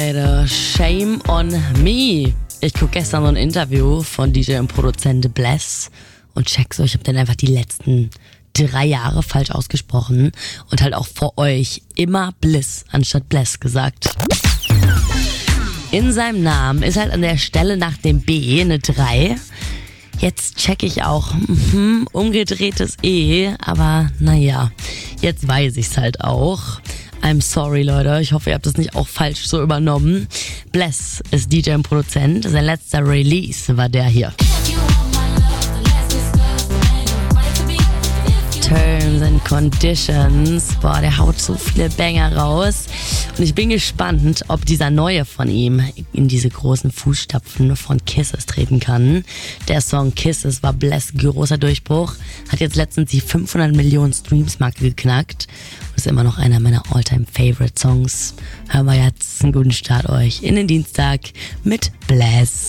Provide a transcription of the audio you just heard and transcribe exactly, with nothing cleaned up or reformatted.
Leute, shame on me. Ich gucke gestern so ein Interview von D J und Produzent Bless und check so, ich habe dann einfach die letzten drei Jahre falsch ausgesprochen und halt auch vor euch immer Bliss anstatt Bless gesagt. In seinem Namen ist halt an der Stelle nach dem B eine drei. Jetzt check ich auch, mhm, umgedrehtes E, aber naja, jetzt weiß ich's halt auch. I'm sorry, Leute, ich hoffe, ihr habt das nicht auch falsch so übernommen. Bless ist D J und Produzent, sein letzter Release war der hier. Terms and Conditions. Boah, der haut so viele Banger raus. Und ich bin gespannt, ob dieser neue von ihm in diese großen Fußstapfen von Kisses treten kann. Der Song Kisses war Bless großer Durchbruch. Hat jetzt letztens die fünfhundert Millionen Streams-Marke geknackt. Und ist immer noch einer meiner All-Time-Favorite-Songs. Hören wir jetzt einen guten Start euch in den Dienstag mit Bless.